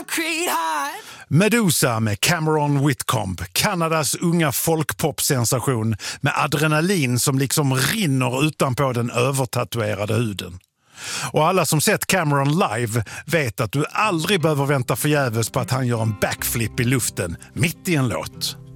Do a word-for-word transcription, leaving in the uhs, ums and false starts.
concrete heart. Medusa med Cameron Whitcomb, Kanadas unga folkpop-sensation med adrenalin som liksom rinner utanpå den övertatuerade huden. Och alla som sett Cameron live vet att du aldrig behöver vänta förgäves på att han gör en backflip i luften mitt i en låt.